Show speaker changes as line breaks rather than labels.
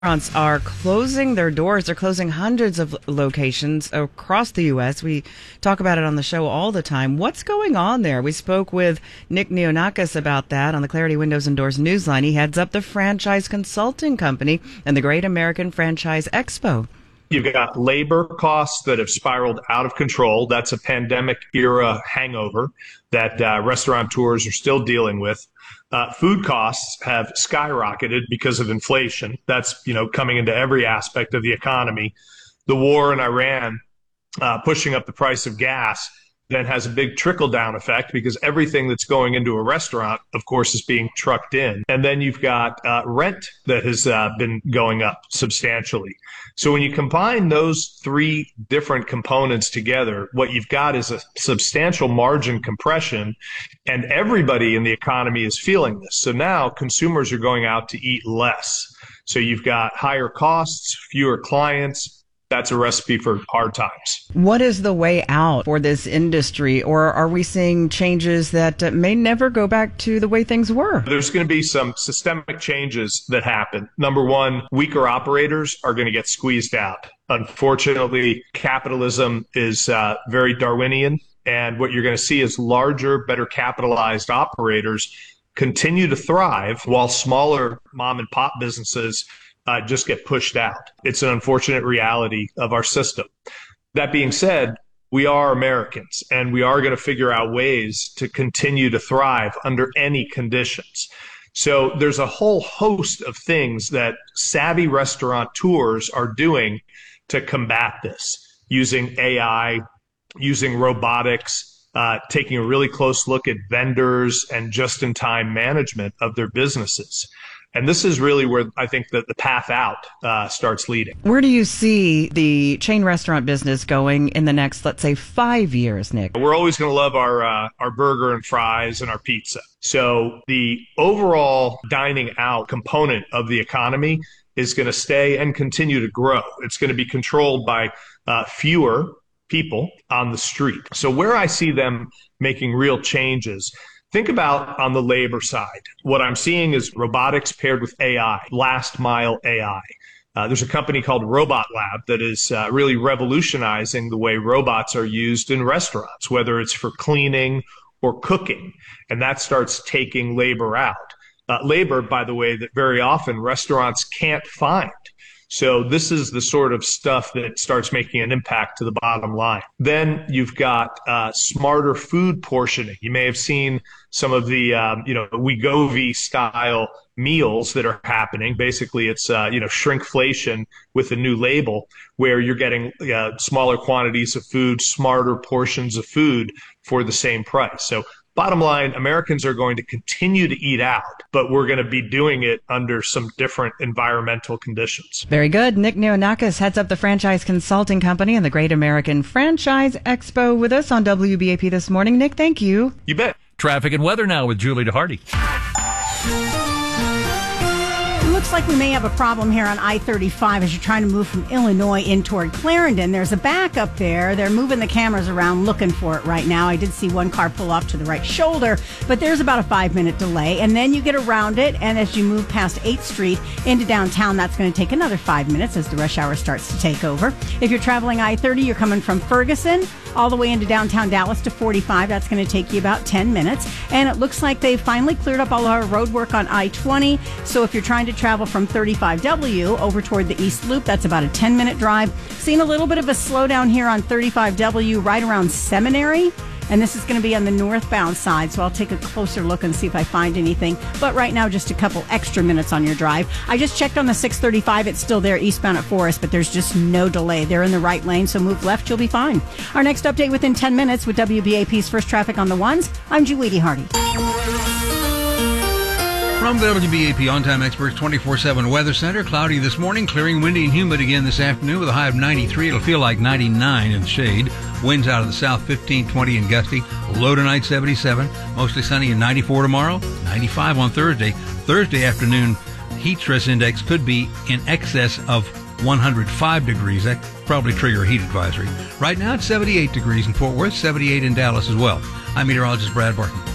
Restaurants are closing their doors. They're closing hundreds of locations across the U.S. We talk about it on the show all the time. What's going on there? We spoke with Nick Neonakis about that on the Clarity Windows and Doors Newsline. He heads up the franchise consulting company and the Great American Franchise Expo.
You've got labor costs that have spiraled out of control. That's a pandemic era hangover that restaurateurs are still dealing with. Food costs have skyrocketed because of inflation. That's, coming into every aspect of the economy. The war in Iran pushing up the price of gas then has a big trickle-down effect because everything that's going into a restaurant, of course, is being trucked in. And then you've got rent that has been going up substantially. So when you combine those three different components together, what you've got is a substantial margin compression, and everybody in the economy is feeling this. So now consumers are going out to eat less. So you've got higher costs, fewer clients. That's a recipe for hard times.
What is the way out for this industry, or are we seeing changes that may never go back to the way things were?
There's going to be some systemic changes that happen. Number one, weaker operators are going to get squeezed out. Unfortunately, capitalism is very Darwinian, and what you're going to see is larger, better capitalized operators continue to thrive while smaller mom and pop businesses just get pushed out. It's an unfortunate reality of our system. That being said, we are Americans, and we are going to figure out ways to continue to thrive under any conditions. So there's a whole host of things that savvy restaurateurs are doing to combat this, using AI, using robotics, taking a really close look at vendors and just-in-time management of their businesses. And this is really where I think that the path out starts leading.
Where do you see the chain restaurant business going in the next, let's say, 5 years, Nick?
We're always going to love our burger and fries and our pizza. So the overall dining out component of the economy is going to stay and continue to grow. It's going to be controlled by fewer people on the street. So where I see them making real changes, think about on the labor side. What I'm seeing is robotics paired with AI, last mile AI. There's a company called Robot Lab that is really revolutionizing the way robots are used in restaurants, whether it's for cleaning or cooking. And that starts taking labor out. Labor, by the way, that very often restaurants can't find. So this is the sort of stuff that starts making an impact to the bottom line. Then you've got smarter food portioning. You may have seen some of the, Wegovy style meals that are happening. Basically, it's, shrinkflation with a new label where you're getting smaller quantities of food, smarter portions of food for the same price. So bottom line, Americans are going to continue to eat out, but we're going to be doing it under some different environmental conditions.
Very good. Nick Neonakis heads up the franchise consulting company and the Great American Franchise Expo with us on WBAP this morning. Nick, thank you.
You bet.
Traffic and weather now with Julie DeHardy.
Looks like we may have a problem here on I-35 as you're trying to move from Illinois in toward Clarendon. There's a backup there. They're moving the cameras around looking for it right now. I did see one car pull off to the right shoulder, but there's about a 5-minute delay. And then you get around it, and as you move past 8th Street into downtown, that's going to take another 5 minutes as the rush hour starts to take over. If you're traveling I-30, you're coming from Ferguson all the way into downtown Dallas to 45. That's going to take you about 10 minutes. And it looks like they've finally cleared up all our road work on I-20. So if you're trying to travel from 35W over toward the East Loop, that's about a 10-minute drive. Seeing a little bit of a slowdown here on 35W right around Seminary. And this is going to be on the northbound side, so I'll take a closer look and see if I find anything. But right now, just a couple extra minutes on your drive. I just checked on the 635. It's still there eastbound at Forest, but there's just no delay. They're in the right lane, so move left, you'll be fine. Our next update within 10 minutes with WBAP's First Traffic on the Ones. I'm Julie DeHardy.
From the WBAP On-Time Experts 24/7 Weather Center, cloudy this morning, clearing, windy and humid again this afternoon with a high of 93. It'll feel like 99 in the shade. Winds out of the south 15, 20 and gusty. Low tonight 77. Mostly sunny and 94 tomorrow. 95 on Thursday. Thursday afternoon, heat stress index could be in excess of 105 degrees. That probably trigger a heat advisory. Right now it's 78 degrees in Fort Worth, 78 in Dallas as well. I'm meteorologist Brad Barton.